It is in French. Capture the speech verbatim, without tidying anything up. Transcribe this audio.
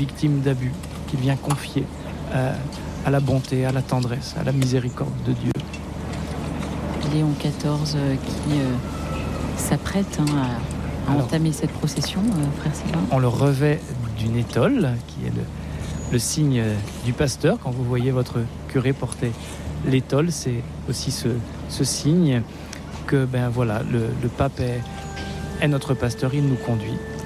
victime d'abus, qu'il vient confier euh, à la bonté, à la tendresse, à la miséricorde de Dieu. Léon quatorze euh, qui euh, s'apprête hein, à, à Alors, entamer cette procession, euh, frère Sylvain. On le revêt d'une étole, qui est le, le signe du pasteur. Quand vous voyez votre curé porter l'étole, c'est aussi ce, ce signe que ben voilà, le, le pape est, est notre pasteur, il nous conduit.